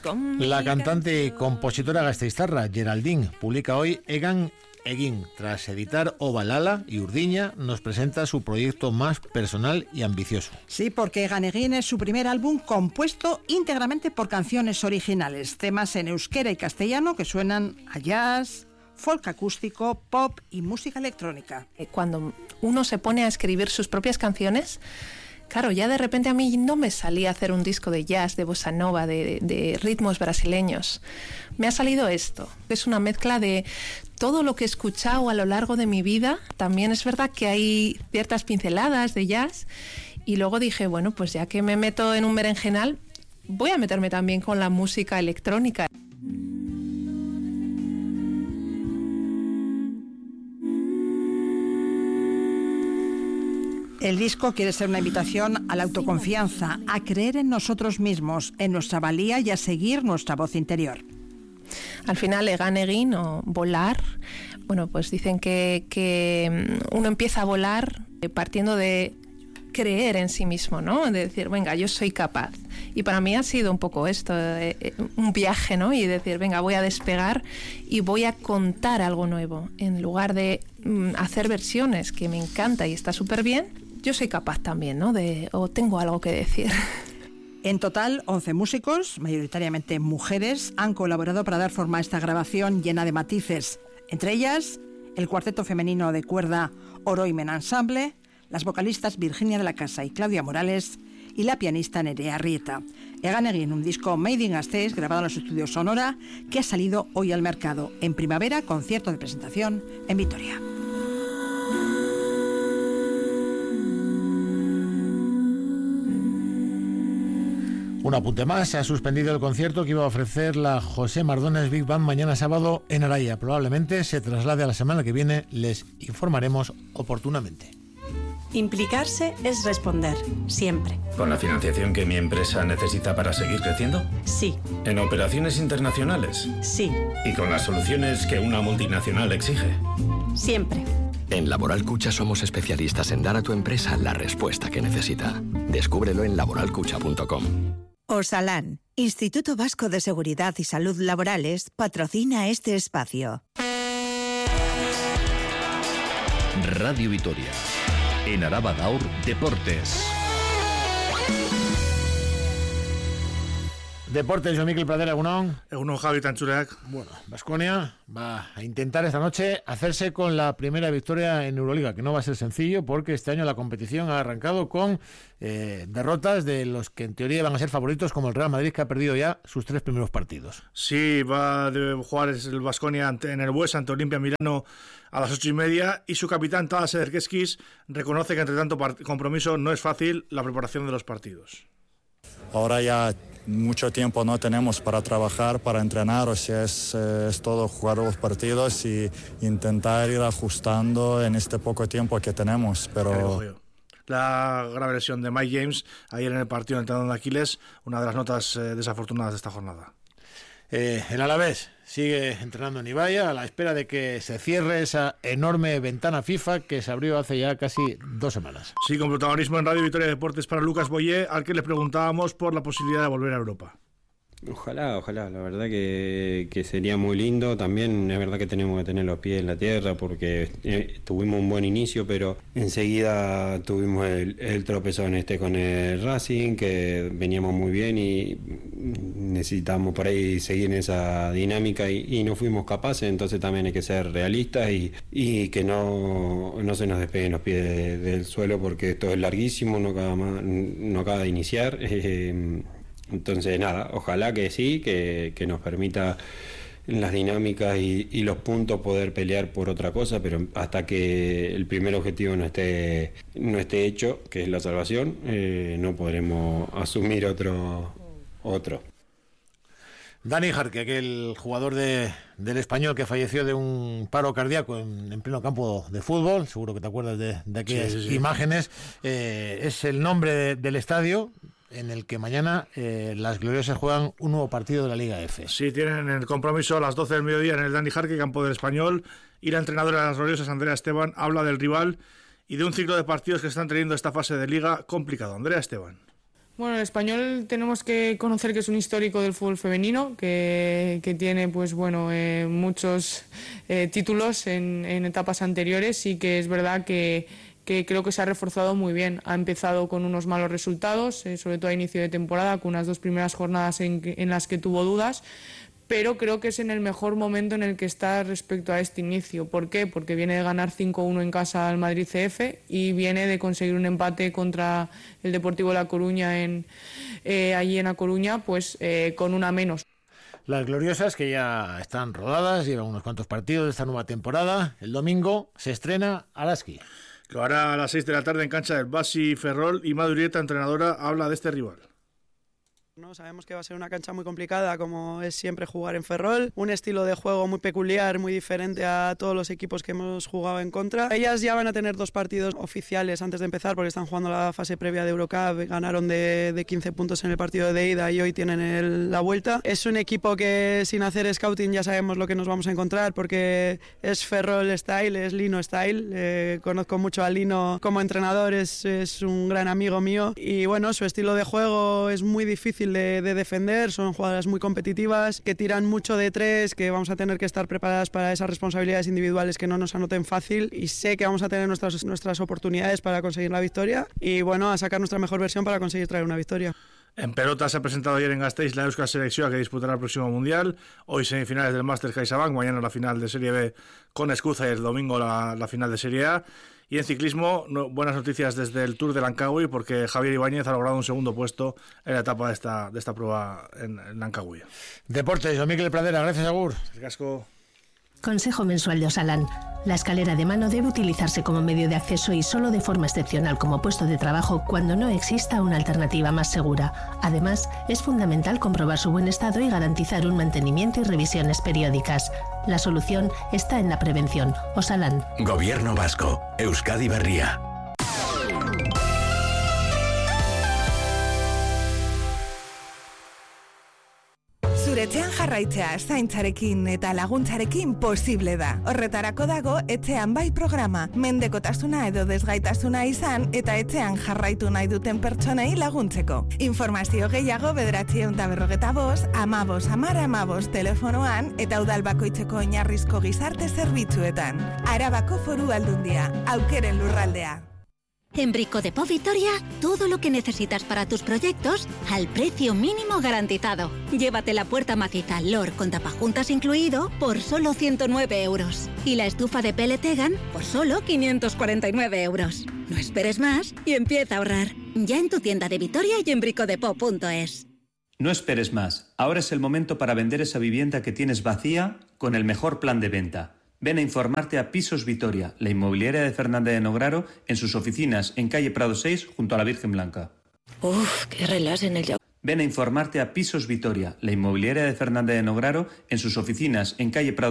La cantante y compositora gasteiztarra Geraldine publica hoy Egan Egin. Tras editar Ovalala y Urdiña, nos presenta su proyecto más personal y ambicioso. Sí, porque Egan Egin es su primer álbum compuesto íntegramente por canciones originales, temas en euskera y castellano que suenan a jazz, folk acústico, pop y música electrónica. Cuando uno se pone a escribir sus propias canciones, claro, ya de repente a mí no me salía hacer un disco de jazz, de bossa nova, de ritmos brasileños. Me ha salido esto. Es una mezcla de todo lo que he escuchado a lo largo de mi vida. También es verdad que hay ciertas pinceladas de jazz. Y luego dije, bueno, pues ya que me meto en un berenjenal, voy a meterme también con la música electrónica. El disco quiere ser una invitación a la autoconfianza, a creer en nosotros mismos, en nuestra valía y a seguir nuestra voz interior. Al final, Egan Egin o volar, bueno, pues dicen que uno empieza a volar partiendo de creer en sí mismo, ¿no? De decir, venga, yo soy capaz. Y para mí ha sido un poco esto, un viaje, ¿no? Y decir, venga, voy a despegar y voy a contar algo nuevo. En lugar de hacer versiones, que me encanta y está súper bien, yo soy capaz también, ¿no? O tengo algo que decir. En total, 11 músicos, mayoritariamente mujeres, han colaborado para dar forma a esta grabación llena de matices. Entre ellas, el cuarteto femenino de cuerda Oroimen Ensemble, las vocalistas Virginia de la Casa y Claudia Morales y la pianista Nerea Rieta. Egan Egin, un disco Made in Gasteiz grabado en los estudios Sonora que ha salido hoy al mercado. En primavera, concierto de presentación en Vitoria. Un apunte más, se ha suspendido el concierto que iba a ofrecer la José Mardones Big Band mañana sábado en Araya. Probablemente se traslade a la semana que viene, les informaremos oportunamente. Implicarse es responder, siempre. ¿Con la financiación que mi empresa necesita para seguir creciendo? Sí. ¿En operaciones internacionales? Sí. ¿Y con las soluciones que una multinacional exige? Siempre. En Laboral Cucha somos especialistas en dar a tu empresa la respuesta que necesita. Descúbrelo en laboralcucha.com. Osalan, Instituto Vasco de Seguridad y Salud Laborales, patrocina este espacio. Radio Vitoria. En Araba Gaur, Deportes. Deportes, Joan Miquel Pradera, Egunon. Egunon, Javi Tantzureak. Bueno, Baskonia va a intentar esta noche hacerse con la primera victoria en Euroliga, que no va a ser sencillo porque este año la competición ha arrancado con derrotas de los que en teoría van a ser favoritos, como el Real Madrid, que ha perdido ya sus 3 primeros partidos. Sí, va a jugar el Baskonia en el Bues ante Olimpia Milano a las 8:30 y su capitán Tadas Ederkeskis reconoce que entre tanto compromiso no es fácil la preparación de los partidos. Ahora ya mucho tiempo no tenemos para trabajar, para entrenar, o sea, es todo jugar los partidos y intentar ir ajustando en este poco tiempo que tenemos, pero... La grave lesión de Mike James ayer en el partido del tendón de Aquiles, una de las notas desafortunadas de esta jornada. El Alavés sigue entrenando en Ibaya a la espera de que se cierre esa enorme ventana FIFA que se abrió hace ya casi 2 semanas. Sí, con protagonismo en Radio Vitoria Deportes para Lucas Boyé, al que le preguntábamos por la posibilidad de volver a Europa. Ojalá, la verdad que sería muy lindo. También es verdad que tenemos que tener los pies en la tierra porque tuvimos un buen inicio, pero enseguida tuvimos el tropezón con el Racing, que veníamos muy bien y necesitamos por ahí seguir en esa dinámica y no fuimos capaces. Entonces también hay que ser realistas y que no se nos despeguen los pies del suelo, porque esto es larguísimo, no acaba de iniciar. Entonces nada, ojalá que sí, que nos permita las dinámicas y los puntos poder pelear por otra cosa, pero hasta que el primer objetivo no esté hecho, que es la salvación, no podremos asumir otro. Dani Jarque, aquel jugador del Español que falleció de un paro cardíaco en pleno campo de fútbol, seguro que te acuerdas de aquellas imágenes, es el nombre del estadio en el que mañana las gloriosas juegan un nuevo partido de la Liga F. Sí, tienen el compromiso a las 12 del mediodía en el Dani Jarque, campo del Español, y la entrenadora de las gloriosas, Andrea Esteban, habla del rival y de un ciclo de partidos que están teniendo esta fase de Liga complicado. Andrea Esteban. Bueno, el Español tenemos que conocer que es un histórico del fútbol femenino, que tiene pues bueno muchos títulos en etapas anteriores y que es verdad que creo que se ha reforzado muy bien. Ha empezado con unos malos resultados, sobre todo a inicio de temporada, con unas 2 primeras jornadas en las que tuvo dudas, pero creo que es en el mejor momento en el que está respecto a este inicio. ¿Por qué? Porque viene de ganar 5-1 en casa al Madrid CF y viene de conseguir un empate contra el Deportivo La Coruña allí en A Coruña, pues con una menos. Las gloriosas que ya están rodadas, llevan unos cuantos partidos de esta nueva temporada. El domingo se estrena Araski. Lo hará a las 6 de la tarde en cancha del Basi Ferrol y Madurieta, entrenadora, habla de este rival. No, sabemos que va a ser una cancha muy complicada, como es siempre jugar en Ferrol, un estilo de juego muy peculiar, muy diferente a todos los equipos que hemos jugado en contra. Ellas ya van a tener 2 partidos oficiales antes de empezar porque están jugando la fase previa de Eurocup, ganaron de 15 puntos en el partido de ida y hoy tienen la vuelta. Es un equipo que sin hacer scouting ya sabemos lo que nos vamos a encontrar porque es Ferrol style, es Lino style, conozco mucho a Lino como entrenador, es un gran amigo mío y bueno, su estilo de juego es muy difícil de defender, son jugadoras muy competitivas, que tiran mucho de 3, que vamos a tener que estar preparadas para esas responsabilidades individuales que no nos anoten fácil y sé que vamos a tener nuestras oportunidades para conseguir la victoria y bueno, a sacar nuestra mejor versión para conseguir traer una victoria. En pelota se ha presentado ayer en Gasteiz la Euskal Selección que disputará el próximo Mundial. Hoy semifinales del Masters CaixaBank, mañana la final de Serie B con Escuza y el domingo la final de Serie A. Y en ciclismo, buenas noticias desde el Tour de Langkawi porque Javier Ibáñez ha logrado un segundo puesto en la etapa de esta prueba en Langkawi. Deportes, don Miquel Pradera, gracias, Agur. Casco. Consejo mensual de Osalan. La escalera de mano debe utilizarse como medio de acceso y solo de forma excepcional como puesto de trabajo cuando no exista una alternativa más segura. Además, es fundamental comprobar su buen estado y garantizar un mantenimiento y revisiones periódicas. La solución está en la prevención. Osalan. Gobierno vasco. Euskadi Berria. Etxean jarraitzea zaintzarekin eta laguntzarekin posible da. Horretarako dago etxean bai programa. Mendekotasuna edo desgaitasuna izan eta etxean jarraitu nahi duten pertsonei laguntzeko. Informazio gehiago 945 15 10 15 telefonoan eta udal bakoitzeko oinarrizko gizarte zerbitzuetan. Arabako Foru Aldundia, aukeren lurraldea. En Brico Depot Vitoria, todo lo que necesitas para tus proyectos al precio mínimo garantizado. Llévate la puerta maciza LOR con tapajuntas incluido por solo 109 euros. Y la estufa de Peletegan por solo 549 euros. No esperes más y empieza a ahorrar. Ya en tu tienda de Vitoria y en bricodepot.es. No esperes más. Ahora es el momento para vender esa vivienda que tienes vacía con el mejor plan de venta. Ven a informarte a Pisos Vitoria, la inmobiliaria de Fernández de Nograro, en sus oficinas en calle Prado 6, junto a la Virgen Blanca. Uf, qué relax en el... Ven a informarte a Pisos Vitoria, la inmobiliaria de Fernández de Nograro, en sus oficinas en calle Prado